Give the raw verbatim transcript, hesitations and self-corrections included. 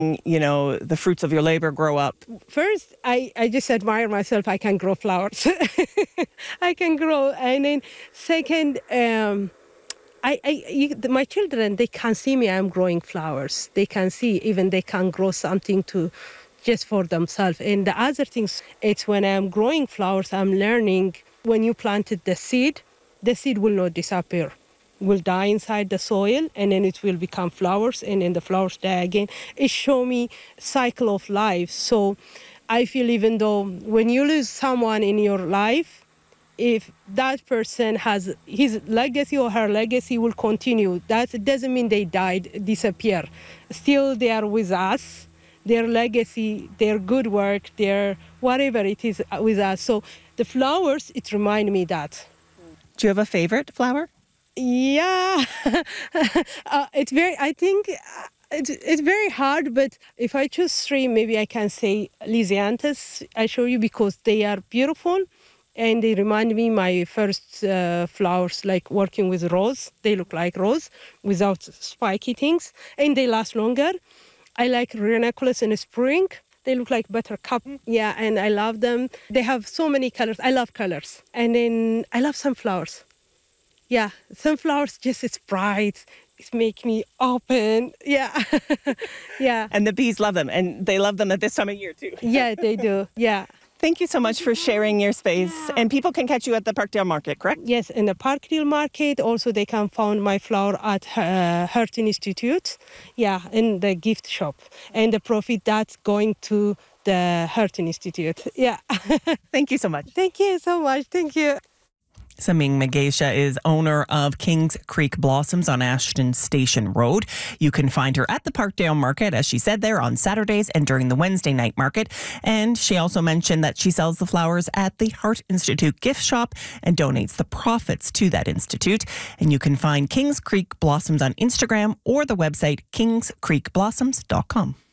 you know, the fruits of your labor grow up? First, I, I just admire myself. I can grow flowers. I can grow. And then second, um, I, I, you, my children, they can see me. I'm growing flowers. They can see, even they can grow something to just for themselves. And the other things, it's when I'm growing flowers, I'm learning when you planted the seed, the seed will not disappear. Will die inside the soil, and then it will become flowers, and then the flowers die again. It show me cycle of life. So I feel even though when you lose someone in your life, if that person has his legacy or her legacy will continue, that doesn't mean they died, disappear. Still they are with us, their legacy, their good work, their whatever it is with us. So the flowers, it remind me that. Do you have a favorite flower? Yeah, uh, it's very, I think uh, it's, it's very hard, but if I choose three, maybe I can say Lysianthus, I show you, because they are beautiful and they remind me my first uh, flowers, like working with rose. They look like rose without spiky things, and they last longer. I like ranunculus in spring. They look like buttercup. Yeah, and I love them. They have so many colors. I love colors. And then I love sunflowers. Yeah, sunflowers, just it's bright. It makes me open. Yeah, yeah. And the bees love them, and they love them at this time of year too. Yeah, they do. Yeah. Thank you so much for sharing your space. Yeah. And people can catch you at the Parkdale Market, correct? Yes, in the Parkdale Market. Also, they can find my flower at uh, Hurton Institute. Yeah, in the gift shop. And the profit that's going to the Hurton Institute. Yeah. Thank you so much. Thank you so much. Thank you. Saming Magesha is owner of Kings Creek Blossoms on Ashton Station Road. You can find her at the Parkdale Market, as she said, there on Saturdays and during the Wednesday night market. And she also mentioned that she sells the flowers at the Heart Institute gift shop and donates the profits to that institute. And you can find Kings Creek Blossoms on Instagram or the website kings creek blossoms dot com.